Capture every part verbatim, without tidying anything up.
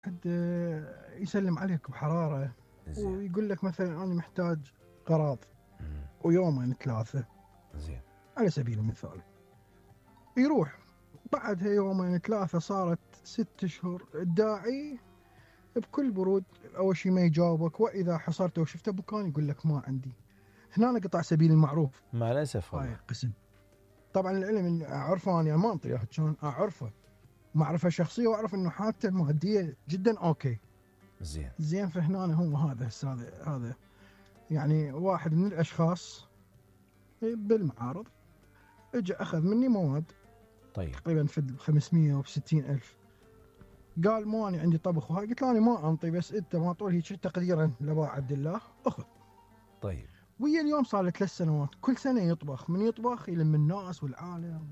حد يسلم عليك بحرارة زين. ويقول لك مثلا أنا محتاج قراض مم. ويومين ثلاثة زين. على سبيل المثال، يروح بعدها يومين ثلاثة صارت ست شهور، الداعي بكل برود أول شيء ما يجاوبك، وإذا حصرته وشفته بكان يقول لك ما عندي. هنا قطع سبيل المعروف. مع الأسف هاي والله. قسم. طبعا العلم اللي أعرفه أنا ما أنطي إياه، كان أعرفه معرفة شخصية وأعرف إنه حالته المادية جدا أوكي. زين. زين. فهنا هو هذا هذا هذا يعني واحد من الأشخاص بالمعارض اجى أخذ مني مواد طيب. تقريبا في خمسمية وستين ألف، قال مو أنا عندي طبخ وهاي، قلت له أنا ما أنطي بس أنت ما طول هيك تقديرا لبا عبد الله أخذ. طيب. ويا اليوم صار له ثلاث سنوات كل سنة يطبخ، من يطبخ يلم الناس والعالم.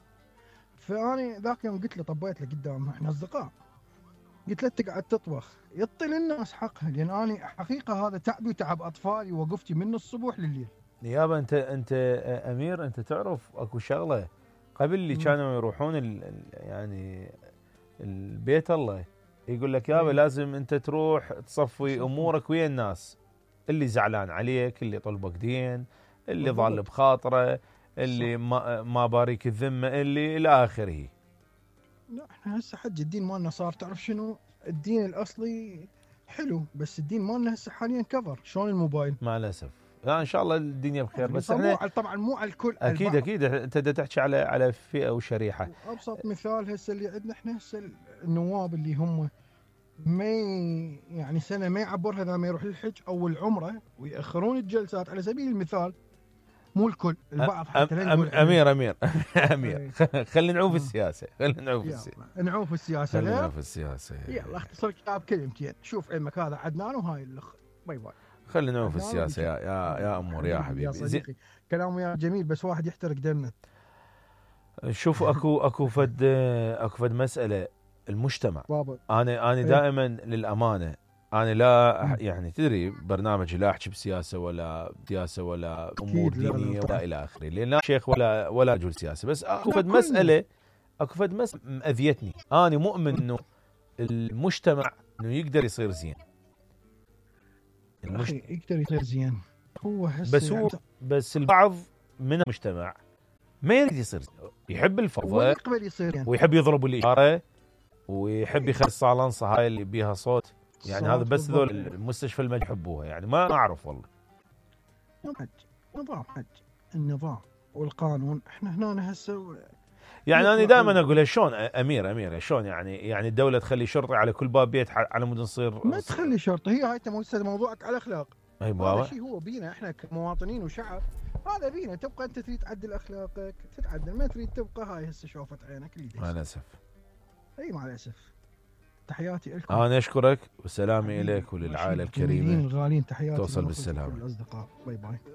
فأنا ذاك يوم قلت له طبيت له قدامه احنا أصدقاء، قلت له تقعد تطبخ يعطي للناس حقها، لأن أنا حقيقة هذا تعبي وتعب أطفالي ووقفتي من الصبح لليل. يابا انت انت امير، انت تعرف اكو شغله قبل اللي مم. كانوا يروحون ال ال يعني البيت الله يقول لك يابا أي. لازم انت تروح تصفي صفي. امورك ويا الناس، اللي زعلان عليك، اللي طلبك دين، اللي بالضبط. ضال بخاطره، اللي ما, ما باريك الذمه، اللي الى اخره. لا احنا هسه حج الدين مالنا صار تعرف شنو؟ الدين الاصلي حلو بس الدين مالنا هسه حاليا كفر شلون الموبايل. مع الاسف. لا ان شاء الله الدنيا بخير، بس مو احنا على- طبعا مو على الكل، اكيد البعض. اكيد انت دا تحكي على على فئه وشريحه. ابسط مثال هسه اللي عندنا احنا هسه النواب اللي هم ما ي- يعني سنه ما يعبرها اذا ما يروح للحج او العمره ويأخرون الجلسات على سبيل المثال. مو الكل، البعض حتى لا أم نقول امير امير امير إيه. خلينا نعوف آه. السياسه، خلينا نعوف يلا السياسه، نعوف السياسه. خلينا لا نعوف السياسه. يلا اختصر كتاب كلمتين، شوف علمك هذا عدنان وهاي الاخ. باي باي. خلينا نعوف عدنان السياسه يا وبيجي. يا يا امور يا يا حبيبي. زين. صديقي كلامه يا جميل بس واحد يحترق دمه. شوف اكو اكو فد اكو فد مساله المجتمع. بابا انا انا إيه. دائما للامانه انا لا مم. يعني تدري برنامجي لا احكي بسياسه ولا سياسه ولا امور أكيد، لا، لا، دينيه طبعاً. ولا الى اخره، لان لا شيخ ولا ولا رجل سياسه، بس اكو لا، فد كلنا. مساله اكو فد مساله اذيتني. انا مؤمن انه المجتمع انه يقدر يصير زين. اخي يقدر يصير زين، هو هسه بس هو يعني بس البعض من المجتمع ما يريد يصير زين. يحب الفوضى ويقبل يصير زين ويحب يضرب الاشاره ويحب يخلي الصالنصه هاي اللي بيها صوت، يعني صوت هذا بس بالضبط. ذول المستشفى اللي ما يحبوها، يعني ما اعرف والله. حج نظام حج النظام والقانون احنا هنا هسه. يعني انا يطلع دائما ال- اقول شلون امير امير شلون يعني يعني الدوله تخلي شرطي على كل باب بيت ح- على مود نصير ما تخلي شرطه، هي هاي تمو- موضوعك على الاخلاق. اي هذا بابا. شيء هو بينا احنا كمواطنين وشعب، هذا بينا. تبقى انت تريد تعدل اخلاقك تتعدل، ما تريد تبقى هاي هسه شوفت عينك اللي مع ديش. الاسف. اي مع الاسف. تحياتي لكم. انا اشكرك وسلامي حبيبي، اليك وللعائله الجميلين الكريمه. الغالين، تحياتي توصل للأخوة بالسلامة. والاصدقاء. باي باي.